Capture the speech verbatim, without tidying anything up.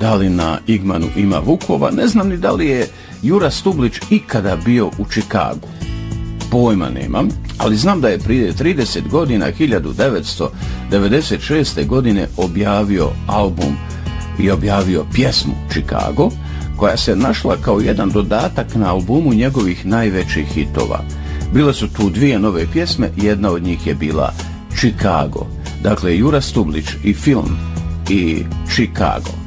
da li na Igmanu ima vukova, ne znam ni da li je Jura Stublić ikada bio u Čikagu. Pojma nemam, ali znam da je prije trideset godina, hiljadu devetsto devedeset šeste. godine objavio album i objavio pjesmu Chicago, koja se našla kao jedan dodatak na albumu njegovih najvećih hitova. Bile su tu dvije nove pjesme, jedna od njih je bila Chicago. Dakle, Jura Stublić i film i Chicago.